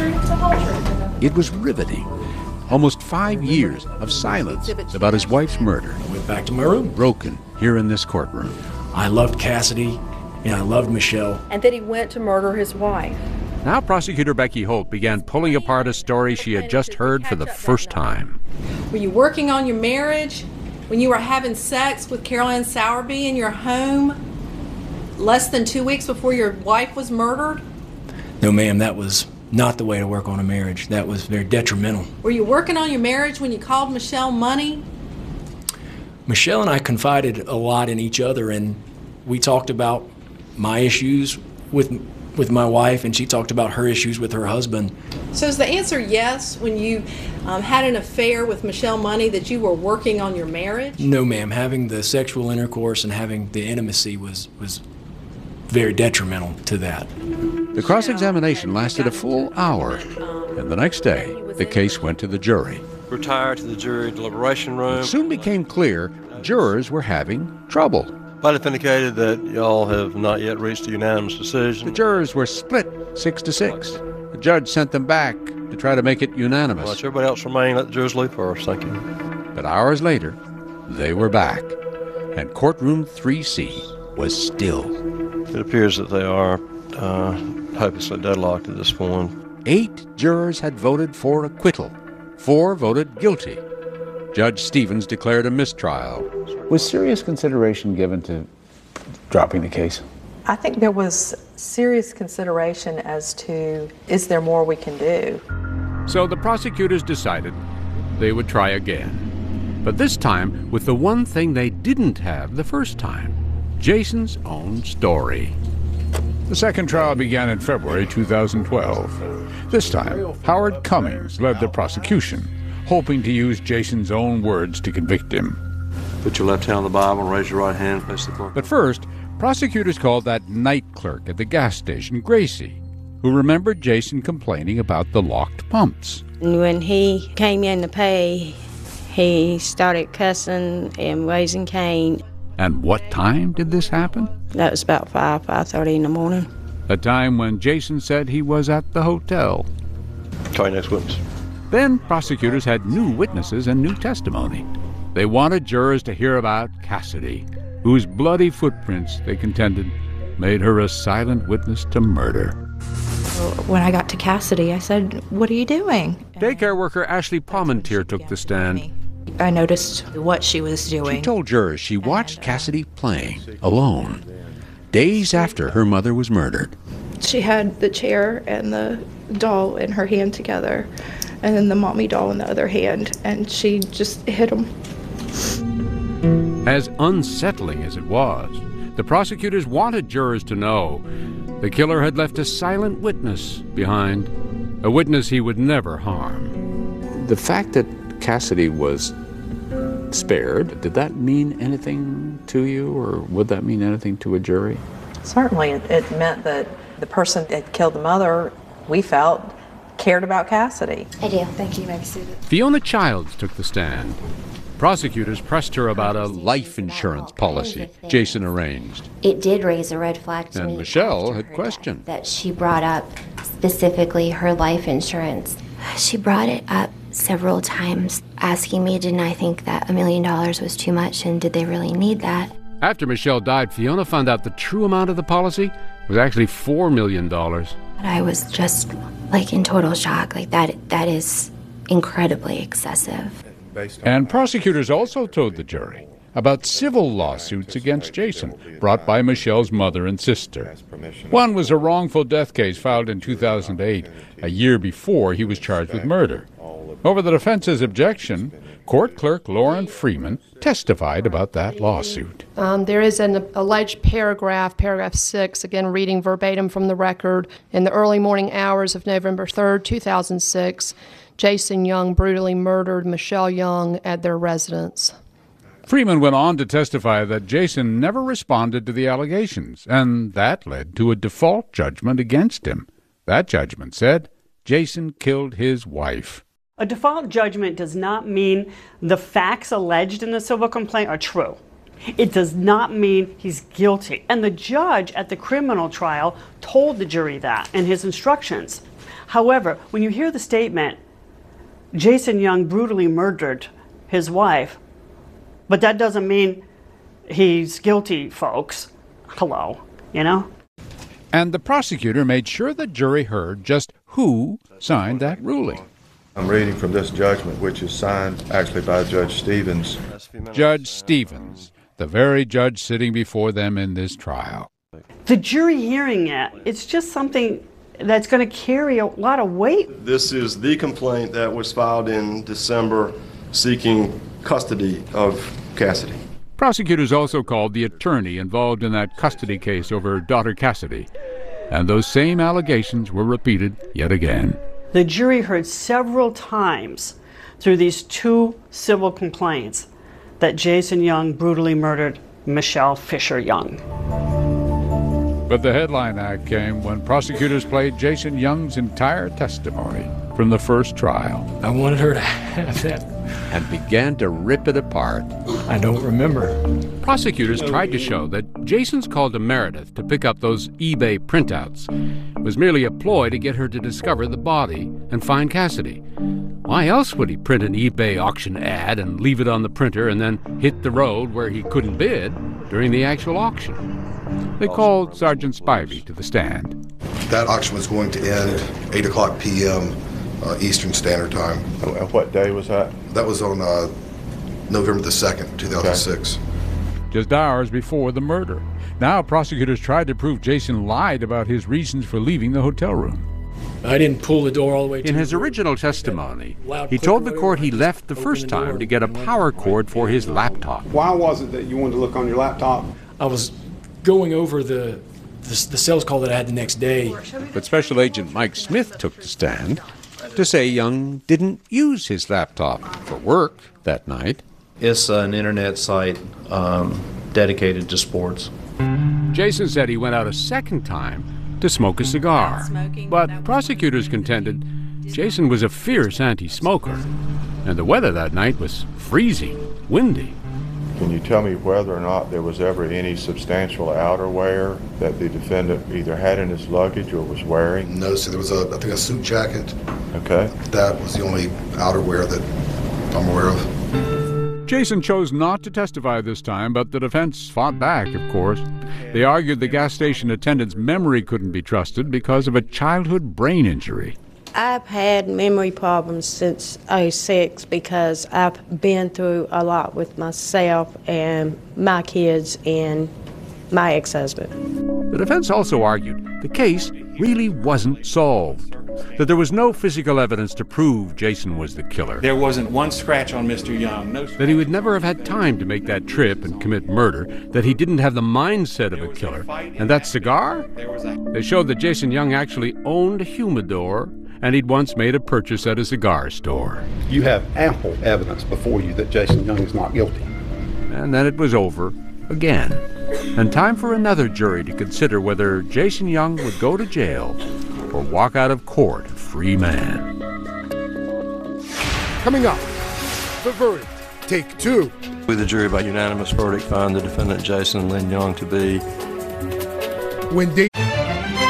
truth, the whole truth. It was riveting. Almost 5 years of silence about his wife's murder. I went back to my room. Broken here in this courtroom. I loved Cassidy, and I loved Michelle. And that he went to murder his wife. Now Prosecutor Becky Holt began pulling apart a story she had just heard for the first time. Were you working on your marriage when you were having sex with Carol Ann Sowerby in your home less than 2 weeks before your wife was murdered? No, ma'am, that was not the way to work on a marriage. That was very detrimental. Were you working on your marriage when you called Michelle money? Michelle and I confided a lot in each other, and we talked about my issues with my wife, and she talked about her issues with her husband. So is the answer yes, when you had an affair with Michelle Money, that you were working on your marriage? No, ma'am. Having the sexual intercourse and having the intimacy was very detrimental to that. The cross-examination lasted a full hour, and the next day, the case went to the jury. Retired to the jury deliberation room. It soon became clear jurors were having trouble. Plaintiff indicated that y'all have not yet reached a unanimous decision. The jurors were split 6-6. The judge sent them back to try to make it unanimous. Let everybody else remain. Let the jurors leave first. Thank you. But hours later, they were back, and courtroom 3C was still. It appears that they are hopelessly deadlocked at this point. 8 jurors had voted for acquittal. 4 voted guilty. Judge Stevens declared a mistrial. Was serious consideration given to dropping the case? I think there was serious consideration as to, is there more we can do? So the prosecutors decided they would try again. But this time with the one thing they didn't have the first time, Jason's own story. The second trial began in February 2012. This time, Howard Cummings led the prosecution, hoping to use Jason's own words to convict him. Put your left hand on the Bible and raise your right hand and face the clerk. But first, prosecutors called that night clerk at the gas station, Gracie, who remembered Jason complaining about the locked pumps. When he came in to pay, he started cussing and raising Cain. And what time did this happen? That was about 5:30 in the morning. A time when Jason said he was at the hotel. Call your next witness. Then prosecutors had new witnesses and new testimony. They wanted jurors to hear about Cassidy, whose bloody footprints, they contended, made her a silent witness to murder. When I got to Cassidy, I said, "What are you doing?" Daycare worker Ashley Parmentier took the stand. I noticed what she was doing. She told jurors she watched Cassidy playing, alone, days after her mother was murdered. She had the chair and the doll in her hand together, and then the mommy doll in the other hand, and she just hit him. As unsettling as it was, the prosecutors wanted jurors to know the killer had left a silent witness behind, a witness he would never harm. The fact that Cassidy was spared, did that mean anything to you, or would that mean anything to a jury? Certainly, it meant that the person that killed the mother, we felt, cared about Cassidy. I do. Thank you. Maybe suited. Fiona Childs took the stand. Prosecutors pressed her about a life insurance policy Jason arranged. It did raise a red flag to me. And Michelle had questioned. That she brought up specifically her life insurance. She brought it up several times, asking me, didn't I think that $1 million was too much, and did they really need that? After Michelle died, Fiona found out the true amount of the policy was actually $4 million. I was just in total shock. That is incredibly excessive. And prosecutors also told the jury about civil lawsuits against Jason brought by Michelle's mother and sister. One was a wrongful death case filed in 2008, a year before he was charged with murder. Over the defense's objection, court clerk Lauren Freeman testified about that lawsuit. There is an alleged paragraph 6, again reading verbatim from the record. In the early morning hours of November 3rd, 2006, Jason Young brutally murdered Michelle Young at their residence. Freeman went on to testify that Jason never responded to the allegations, and that led to a default judgment against him. That judgment said Jason killed his wife. A default judgment does not mean the facts alleged in the civil complaint are true. It does not mean he's guilty. And the judge at the criminal trial told the jury that in his instructions. However, when you hear the statement, Jason Young brutally murdered his wife, but that doesn't mean he's guilty, folks. Hello, you know? And the prosecutor made sure the jury heard just who signed that ruling. I'm reading from this judgment, which is signed actually by Judge Stevens. Judge Stevens, the very judge sitting before them in this trial. The jury hearing it, it's just something that's going to carry a lot of weight. This is the complaint that was filed in December seeking custody of Cassidy. Prosecutors also called the attorney involved in that custody case over her daughter Cassidy, and those same allegations were repeated yet again. The jury heard several times through these two civil complaints that Jason Young brutally murdered Michelle Fisher Young. But the headline act came when prosecutors played Jason Young's entire testimony from the first trial. I wanted her to have that. And began to rip it apart. I don't remember. Prosecutors tried to show that Jason's call to Meredith to pick up those eBay printouts was merely a ploy to get her to discover the body and find Cassidy. Why else would he print an eBay auction ad and leave it on the printer and then hit the road where he couldn't bid during the actual auction? They called Sergeant Spivey to the stand. That auction was going to end 8 o'clock p.m. Eastern Standard Time. And what day was that? That was on November the 2nd, 2006. Okay. Just hours before the murder. Now prosecutors tried to prove Jason lied about his reasons for leaving the hotel room. I didn't pull the door all the way to In his original testimony, he told the court he left the first time to get a power cord for his laptop. Why was it that you wanted to look on your laptop? I was going over the sales call that I had the next day. But Special Agent Mike Smith took the stand to say Young didn't use his laptop for work that night. It's an internet site dedicated to sports. Jason said he went out a second time to smoke a cigar. But prosecutors contended Jason was a fierce anti-smoker, and the weather that night was freezing, windy. Can you tell me whether or not there was ever any substantial outerwear that the defendant either had in his luggage or was wearing? No, so there was I think a suit jacket. Okay. That was the only outerwear that I'm aware of. Jason chose not to testify this time, but the defense fought back, of course. They argued the gas station attendant's memory couldn't be trusted because of a childhood brain injury. I've had memory problems since '06 because I've been through a lot with myself and my kids and my ex-husband. The defense also argued the case really wasn't solved, that there was no physical evidence to prove Jason was the killer. There wasn't one scratch on Mr. Young. No. That he would never have had time to make that trip and commit murder, that he didn't have the mindset of a killer. And that cigar? They showed that Jason Young actually owned a humidor, and he'd once made a purchase at a cigar store. You have ample evidence before you that Jason Young is not guilty. And then it was over again. And time for another jury to consider whether Jason Young would go to jail or walk out of court a free man. Coming up, the verdict, take two. We, the jury, by unanimous verdict, find the defendant Jason Lynn Young to be. When